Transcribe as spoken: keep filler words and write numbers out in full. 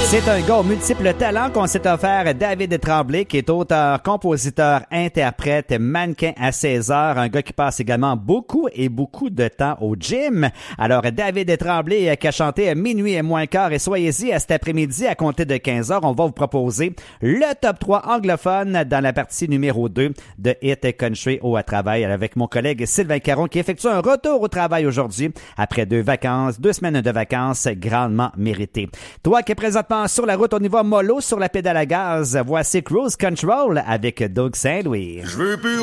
C'est un gars aux multiples talents qu'on s'est offert, David Tremblay, qui est auteur, compositeur, interprète, mannequin à seize heures, un gars qui passe également beaucoup et beaucoup de temps au gym. Alors, David Tremblay qui a chanté Minuit et moins quart, et soyez-y à cet après-midi à compter de quinze heures. On va vous proposer le top trois anglophone dans la partie numéro deux de Hit Country au travail avec mon collègue Sylvain Caron qui effectue un retour au travail aujourd'hui après deux vacances, deux semaines de vacances grandement méritées. Toi qui es présentement sur la route, on y va mollo sur la pédale à gaz. Voici Cruise Control avec Doug Saint-Louis. Je veux plus